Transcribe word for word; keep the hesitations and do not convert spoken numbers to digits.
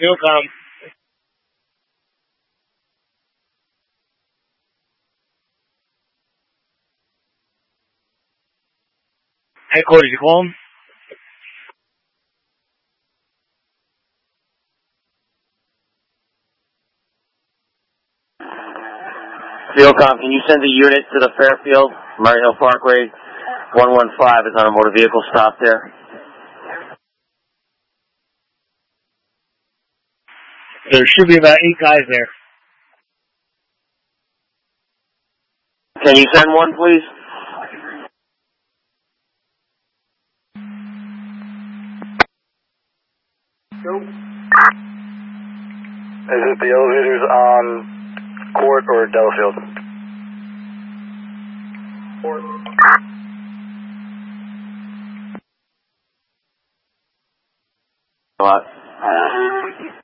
Philcom. Headquarters, you call him? Philcom, can you send a unit to the Fairfield, Murray Hill Parkway? one one five is on a motor vehicle stop there. There should be about eight guys there. Can you send one, please? Nope. Is it the elevators on Court or Delafield? Court. What?